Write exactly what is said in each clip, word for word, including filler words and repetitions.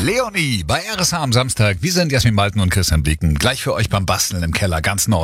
Leonie bei R S H am Samstag. Wir sind Jasmin Malten und Christian Blicken. Gleich für euch beim Basteln im Keller, ganz neu.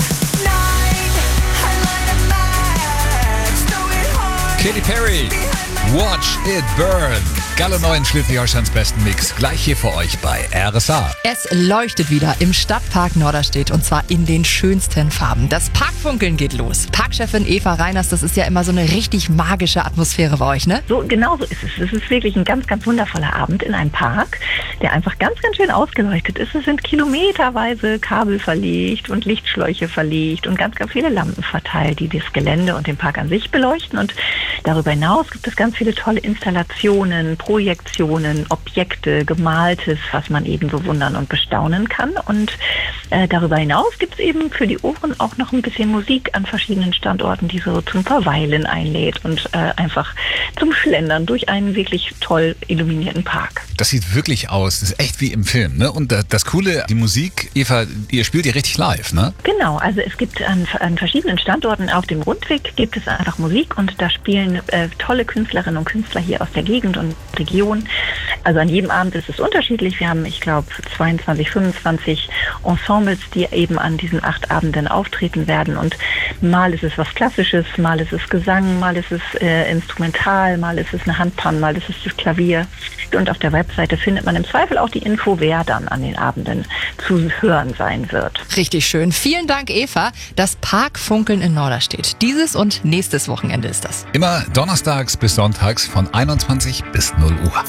Katy Perry, Watch It Burn. Galle neuen Schleswig-Holsteins besten Mix. Gleich hier für euch bei R S H. Es leuchtet wieder im Stadtpark Norderstedt und zwar in den schönsten Farben. Das Parkfunkeln geht los. Parkchefin Eva Reiners, das ist ja immer so eine richtig magische Atmosphäre bei euch, ne? So, genau so ist es. Es ist wirklich ein ganz, ganz wundervoller Abend in einem Park, der einfach ganz, ganz schön ausgeleuchtet ist. Es sind kilometerweise Kabel verlegt und Lichtschläuche verlegt und ganz, ganz viele Lampen verteilt, die das Gelände und den Park an sich beleuchten. Und darüber hinaus gibt es ganz viele tolle Installationen, Projektionen, Objekte, Gemaltes, was man eben bewundern und bestaunen kann. Und äh, darüber hinaus gibt es eben für die Ohren auch noch ein bisschen Musik an verschiedenen Standorten, die so zum Verweilen einlädt und äh, einfach zum Schlendern durch einen wirklich toll illuminierten Park. Das sieht wirklich aus, das ist echt wie im Film, ne? Und das Coole, die Musik, Eva, ihr spielt ja richtig live, ne? Genau, also es gibt an, an verschiedenen Standorten auf dem Rundweg gibt es einfach Musik und da spielen äh, tolle Künstlerinnen und Künstler hier aus der Gegend und Region. Also an jedem Abend ist es unterschiedlich. Wir haben, ich glaube, zweiundzwanzig, fünfundzwanzig Ensembles, die eben an diesen acht Abenden auftreten werden. Und mal ist es was Klassisches, mal ist es Gesang, mal ist es äh, Instrumental, mal ist es eine Handpan, mal ist es das Klavier. Und auf der Webseite findet man im Zweifel auch die Info, wer dann an den Abenden zu hören sein wird. Richtig schön. Vielen Dank, Eva. Das Parkfunkeln in Norderstedt. Dieses und nächstes Wochenende ist das. Immer donnerstags bis sonntags von einundzwanzig bis null Uhr.